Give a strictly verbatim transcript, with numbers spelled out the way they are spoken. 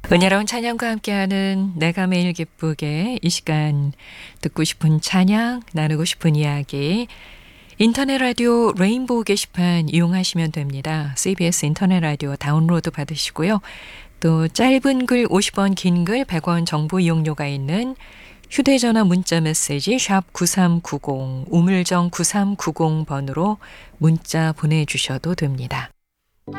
은혜로운 찬양과 함께하는 내가 매일 기쁘게 이 시간 듣고 싶은 찬양, 나누고 싶은 이야기 인터넷 라디오 레인보우 게시판 이용하시면 됩니다. 씨비에스 인터넷 라디오 다운로드 받으시고요. 또 짧은 글 오십 원, 긴 글 백 원 정보 이용료가 있는 휴대전화 문자 메시지 샵 구삼구공 우물정 구삼구공 번으로 문자 보내주셔도 됩니다.